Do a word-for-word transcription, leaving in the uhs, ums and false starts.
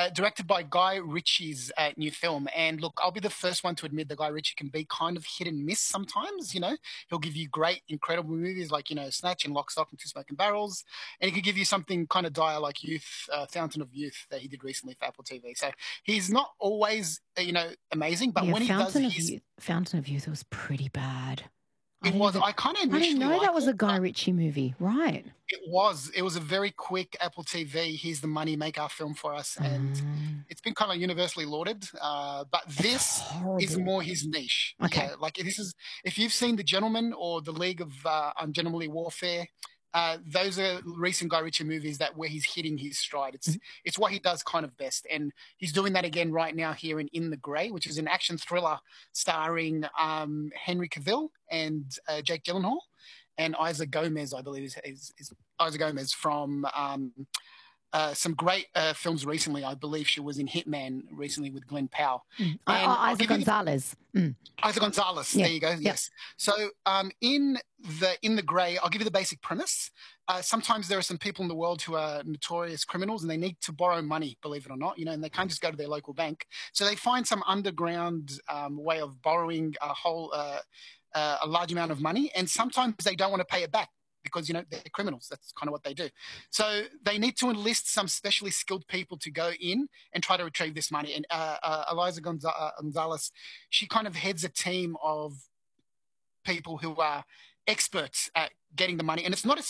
uh, directed by Guy Ritchie's uh, new film. And look, I'll be the first one to admit that Guy Ritchie can be kind of hit and miss sometimes. You know, he'll give you great, incredible movies like, you know, Snatch and Lock, Stock and Two Smoking Barrels. And he could give you something kind of dire like Youth, uh, Fountain of Youth that he did recently for Apple T V. So he's not always, uh, you know, amazing, but yeah, when he Fountain does, of he's. Youth, Fountain of Youth was pretty bad. I It didn't was. even, I kind of I didn't initially know that liked was it, a Guy but Ritchie movie, right? it was. It was a very quick Apple T V. Here's the money, make our film for us, and Um, it's been kind of universally lauded. Uh, but it's this is horrible. more his niche. Okay. Yeah, like this is. If you've seen The Gentleman or The League of uh, Ungentlemanly Warfare, uh, those are recent Guy Ritchie movies that where he's hitting his stride. It's Mhm. it's what he does kind of best, and he's doing that again right now here in In the Grey, which is an action thriller starring um, Henry Cavill and uh, Jake Gyllenhaal and Isa Gomez, I believe is, is, is Isa Gomez from um, uh, some great uh, films recently. I believe she was in Hitman recently with Glenn Powell. Mm. I, And I, I'll Isa give you the Gonzalez. Mm. Isa Gonzalez. Yeah. There you go. Yep. Yes. So um, in the in the Grey, I'll give you the basic premise. Uh, sometimes there are some people in the world who are notorious criminals, and they need to borrow money. Believe it or not, you know, and they can't just go to their local bank. So they find some underground um, way of borrowing a whole uh, uh, a large amount of money, and sometimes they don't want to pay it back because, you know, they're criminals. That's kind of what they do. So they need to enlist some specially skilled people to go in and try to retrieve this money. And uh, uh, Eliza Gonza- uh, Gonzalez, she kind of heads a team of people who are experts at getting the money. And it's not a